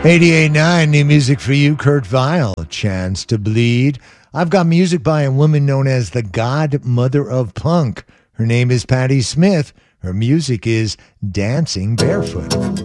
88.9, new music for you, Kurt Vile, Chance to Bleed. I've got music by a woman known as the godmother of punk. Her name is Patti Smith. Her music is Dancing Barefoot.